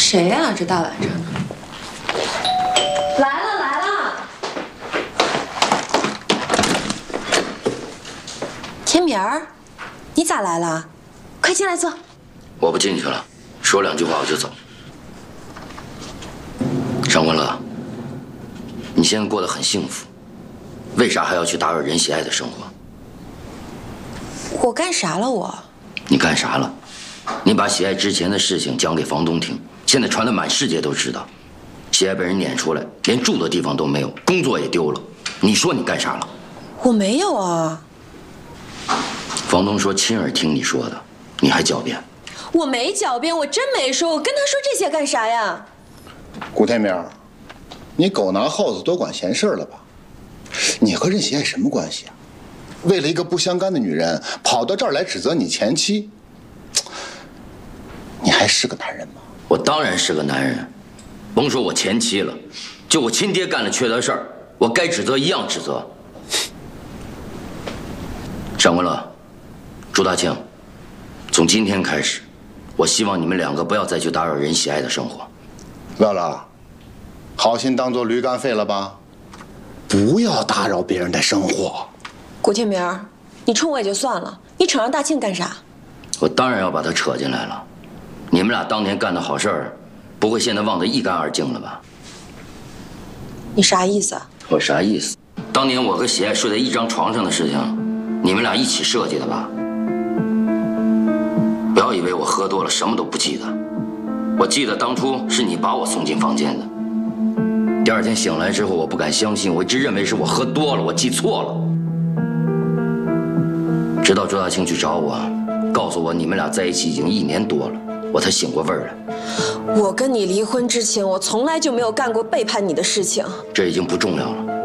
谁呀？这大晚上的。来了来了。天明儿，你咋来了？快进来坐。 我不进去了，说2句话我就走。张文乐，你现在过得很幸福，为啥还要去打扰人喜爱的生活？ 我干啥了我？ 你干啥了？你把喜爱之前的事情讲给房东听，现在传得满世界都知道，喜爱被人撵出来，连住的地方都没有，工作也丢了。你说你干啥了？ 我没有啊。 房东说亲耳听你说的，你还狡辩？ 我没狡辩，我真没说。我跟他说这些干啥呀？ 古天明，你狗拿耗子多管闲事了吧？你和任喜爱什么关系啊？为了一个不相干的女人，跑到这儿来指责你前妻，你还是个男人吗？ 我当然是个男人，甭说我前妻了，就我亲爹干了缺德事儿，我该指责一样指责。张文乐，朱大庆，从今天开始，我希望你们2个不要再去打扰任喜爱的生活。 乐乐，好心当做驴肝肺了吧？不要打扰别人的生活。 古天明，你冲我也就算了，你扯上大庆干啥？ 我当然要把他扯进来了。你们俩当年干的好事儿，不会现在忘得一干二净了吧？ 你啥意思啊？ 我啥意思？当年我和喜爱睡在一张床上的事情，你们俩一起设计的吧？不要以为我喝多了什么都不记得，我记得当初是你把我送进房间的。第2天醒来之后，我不敢相信，我一直认为是我喝多了，我记错了。直到周大庆去找我，告诉我你们俩在一起已经1年多了，我才醒过味儿来。 我跟你离婚之前，我从来就没有干过背叛你的事情。 这已经不重要了。